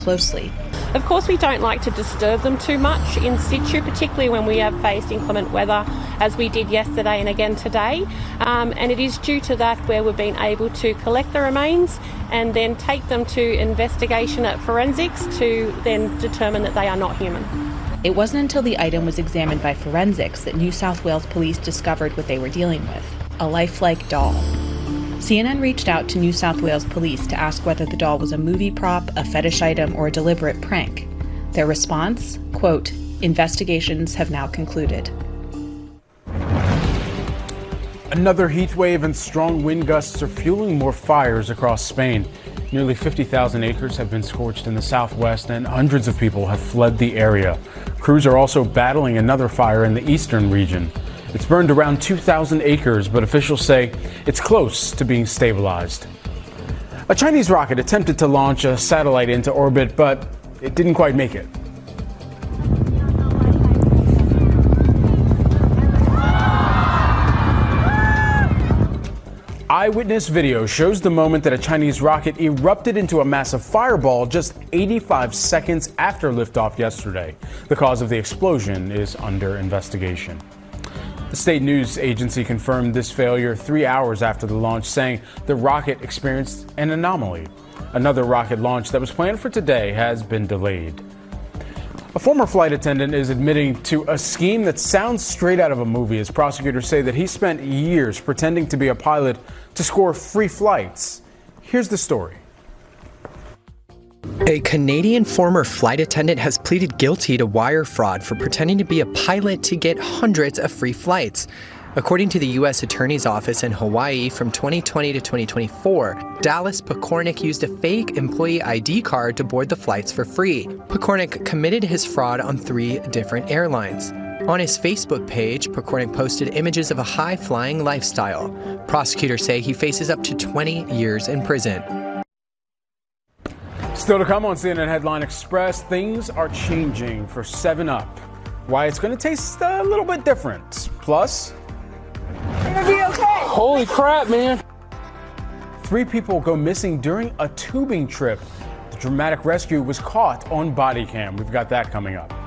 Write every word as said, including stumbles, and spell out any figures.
closely. Of course, we don't like to disturb them too much in situ, particularly when we have faced inclement weather, as we did yesterday and again today. Um, and it is due to that where we've been able to collect the remains and then take them to investigation at forensics to then determine that they are not human. It wasn't until the item was examined by forensics that New South Wales police discovered what they were dealing with, a lifelike doll. C N N reached out to New South Wales police to ask whether the doll was a movie prop, a fetish item, or a deliberate prank. Their response, quote, "Investigations have now concluded." Another heat wave and strong wind gusts are fueling more fires across Spain. Nearly fifty thousand acres have been scorched in the southwest, and hundreds of people have fled the area. Crews are also battling another fire in the eastern region. It's burned around two thousand acres, but officials say it's close to being stabilized. A Chinese rocket attempted to launch a satellite into orbit, but it didn't quite make it. Eyewitness video shows the moment that a Chinese rocket erupted into a massive fireball just eighty-five seconds after liftoff yesterday. The cause of the explosion is under investigation. The state news agency confirmed this failure three hours after the launch, saying the rocket experienced an anomaly. Another rocket launch that was planned for today has been delayed. A former flight attendant is admitting to a scheme that sounds straight out of a movie, as prosecutors say that he spent years pretending to be a pilot to score free flights. Here's the story. A Canadian former flight attendant has pleaded guilty to wire fraud for pretending to be a pilot to get hundreds of free flights. According to the U S Attorney's Office in Hawaii, from twenty twenty to twenty twenty-four, Dallas Pokornik used a fake employee I D card to board the flights for free. Pokornik committed his fraud on three different airlines. On his Facebook page, Pokornik posted images of a high-flying lifestyle. Prosecutors say he faces up to twenty years in prison. Still to come on C N N Headline Express, things are changing for seven up. Why it's going to taste a little bit different. Plus, gonna be okay. Holy crap, man. Three people go missing during a tubing trip. The dramatic rescue was caught on body cam. We've got that coming up.